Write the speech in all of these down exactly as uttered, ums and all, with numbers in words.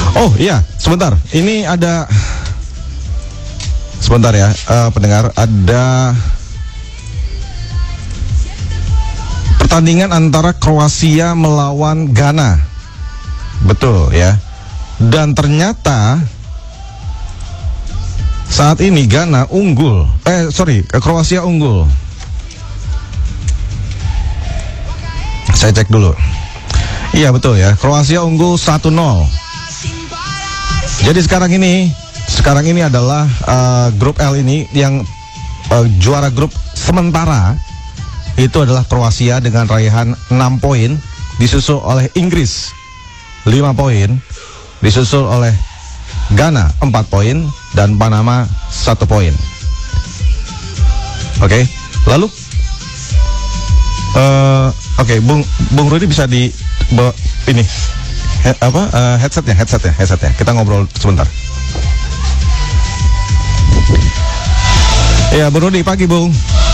Oh iya, sebentar. Ini ada, sebentar ya, uh, pendengar, ada pertandingan antara Kroasia melawan Ghana. Betul ya. Dan ternyata saat ini Ghana unggul. Eh sorry, Kroasia unggul. Saya cek dulu. Iya betul ya, Kroasia unggul satu nol. Jadi sekarang ini, sekarang ini adalah uh, grup L ini yang uh, juara grup sementara itu adalah Kroasia dengan raihan enam poin, disusul oleh Inggris lima poin, disusul oleh Ghana empat poin dan Panama satu poin. Oke, okay. Lalu uh, oke, okay, Bung Bung Rudi bisa di bawa ini he, apa uh, headsetnya, headsetnya, headsetnya. Kita ngobrol sebentar. Ya, Bung Rudi, pagi Bung.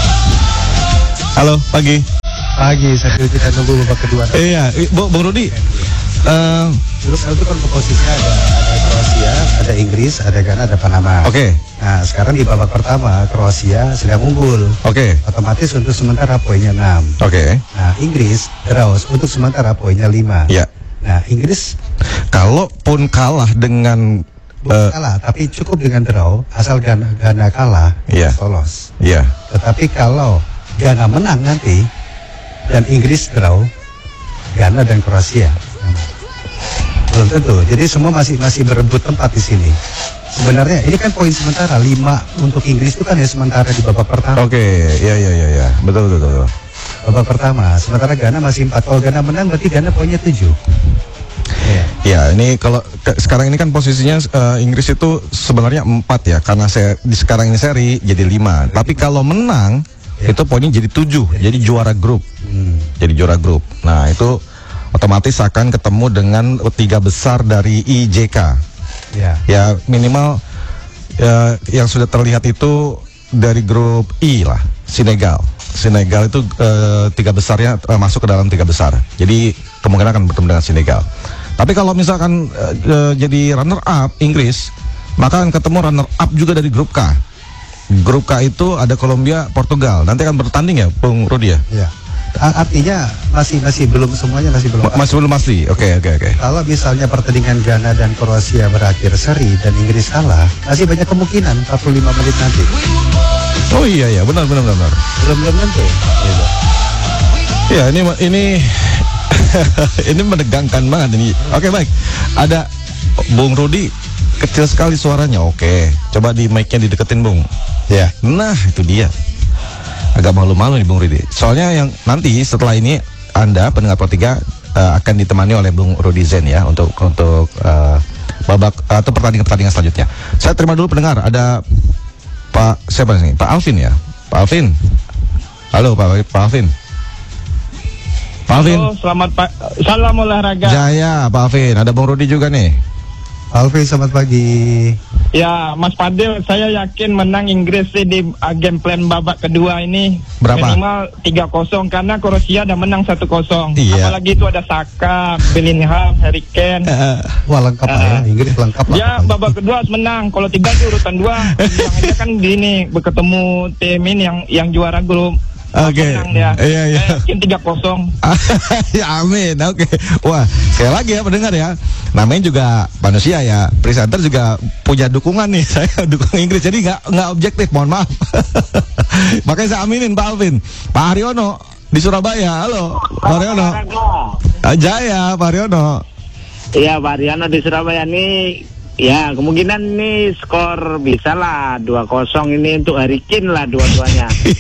Halo, pagi. Pagi, sambil kita nunggu babak kedua. Iya, Bu, Bung Rudi. Uh, Grup L itu kan posisinya ada, ada Kroasia, ada Inggris, ada Ghana, ada Panama. Oke. Okay. Nah, sekarang di babak pertama Kroasia sedang unggul. Oke. Okay. Otomatis untuk sementara poinnya enam. Oke. Okay. Nah, Inggris draw untuk sementara poinnya lima. Iya. Nah, Inggris kalaupun kalah dengan bukan uh, kalah, tapi cukup dengan draw, asal Ghana, Ghana kalah, yeah. lolos. Iya. Yeah. Tetapi kalau Ghana menang nanti dan Inggris draw, Ghana dan Kroasia belum tentu. Jadi semua masih masih berebut tempat di sini. Sebenarnya ini kan poin sementara lima untuk Inggris itu kan ya sementara di babak pertama. Oke, okay. ya ya ya ya. Betul betul betul. Babak pertama, sementara Ghana masih empat. Kalau Ghana menang berarti Ghana poinnya tujuh. Ya, ya ini kalau ke, sekarang ini kan posisinya uh, Inggris itu sebenarnya empat ya, karena saya di sekarang ini seri jadi lima. Tapi kalau menang ya, itu poinnya jadi tujuh, jadi, jadi juara grup. Hmm. Jadi juara grup. Nah, itu otomatis akan ketemu dengan tiga besar dari I J K. Ya, ya minimal ya, yang sudah terlihat itu dari grup I lah, Senegal. Senegal itu uh, tiga besarnya uh, masuk ke dalam tiga besar. Jadi kemungkinan akan bertemu dengan Senegal. Tapi kalau misalkan uh, uh, jadi runner up Inggris, maka akan ketemu runner up juga dari grup K. Grup K itu ada Kolombia, Portugal. Nanti akan bertanding ya, Bung Rudi ya? Iya. Artinya masih masih belum semuanya masih belum masih belum pasti. Oke okay, oke okay, oke. Okay. Kalau misalnya pertandingan Ghana dan Kroasia berakhir seri dan Inggris kalah, masih banyak kemungkinan empat puluh lima menit nanti. Oh iya ya, benar benar benar. Belum belum tentu. Gitu. Ya ini ini ini menegangkan banget ini. Oke okay, baik. Ada Bung Rudi kecil sekali suaranya. Oke, coba di mic-nya dideketin Bung. Ya. Nah itu dia. Agak malu-malu nih Bung Rudi. Soalnya yang nanti setelah ini Anda pendengar Pro tiga uh, akan ditemani oleh Bung Rudi Zen ya untuk untuk uh, babak uh, atau pertandingan-pertandingan selanjutnya. Saya terima dulu pendengar. Ada Pak siapa nih? Pak Alvin ya. Pak Alvin. Halo Pak Pak Alvin. Pak Alvin. Halo, selamat Pak. Salam olahraga. Jaya Pak Alvin. Ada Bung Rudi juga nih. Alvin selamat pagi. Ya, Mas Fadil, saya yakin menang Inggris sih di uh, game plan babak kedua ini. Berapa? Minimal tiga kosong karena Kroasia udah menang satu kosong. Iya. Apalagi itu ada Saka, Bellingham, Harry Kane. Uh, wah lengkap uh, ya, Inggris lengkap lah. Ya, babak kedua harus menang. Kalau tiga itu urutan dua. Yang aja kan gini, berketemu tim ini yang yang juara grup. Oke, okay. Ya. Iya iya. Yakin tiga kosong. Ya amin. Oke. Okay. Wah, sekali lagi ya pendengar ya. Namanya juga manusia ya. Presenter juga punya dukungan nih. Saya dukung Inggris, jadi nggak nggak objektif. Mohon maaf. Makanya saya aminin Pak Alvin. Pak Haryono di Surabaya. Halo, Pak Haryono. Jaya, Pak Haryono. Iya, Pak Haryono di Surabaya nih. Ya, kemungkinan nih skor bisa lah dua kosong ini untuk Harry Kane lah dua-duanya.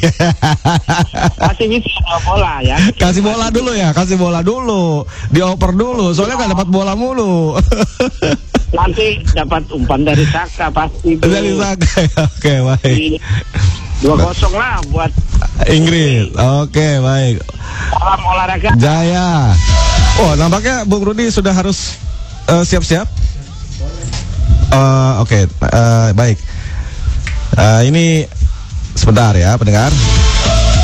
Kasih bisa dua bola ya. Kasih bola dulu ya, kasih bola dulu. Dioper dulu, soalnya nggak dapat bola mulu. Nanti dapat umpan dari Saka pasti. Dari Saka, oke baik. Dua kosong lah buat Inggris. Oke baik. Salam olahraga. Jaya. Oh, nampaknya Bung Rudi sudah harus uh, siap-siap. Uh, Oke, okay. uh, baik. Uh, ini sebentar ya, pendengar.